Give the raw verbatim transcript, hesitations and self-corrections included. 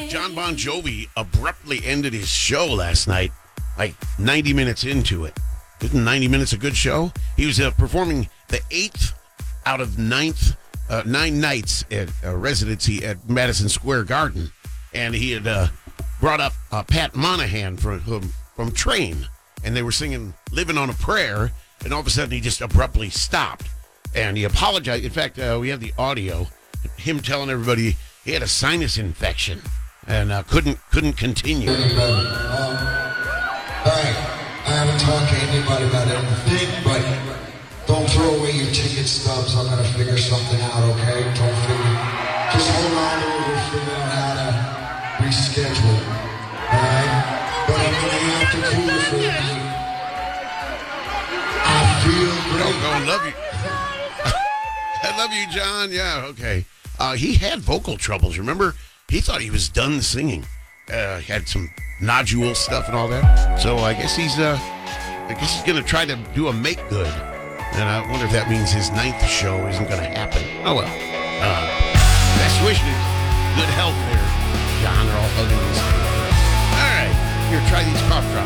John Bon Jovi abruptly ended his show last night, like ninety minutes into it. Isn't ninety minutes a good show? He was uh, performing the eighth out of ninth, uh, nine nights at a residency at Madison Square Garden. And he had uh, brought up uh, Pat Monahan from, from, from Train. And they were singing Living on a Prayer. And all of a sudden he just abruptly stopped. And he apologized. In fact, uh, we have the audio. Him telling everybody he had a sinus infection and uh, couldn't couldn't continue. Um, all right, I haven't talked to anybody about anything, but don't throw away your ticket stubs. I'm gonna figure something out, okay? Don't figure. Just hold on to it. We'll figure out how to reschedule. All right, but I'm gonna have to cool it for you. I feel great. Oh, oh, love you. I love you, John. Yeah, okay. Uh, he had vocal troubles, remember? He thought he was done singing. Uh, he had some nodule stuff and all that. So I guess he's uh, I guess he's going to try to do a make good. And I wonder if that means his ninth show isn't going to happen. Oh, well. Uh, best wishes. Good health there, John. They're all hugging this. All right. Here, try these cough drops.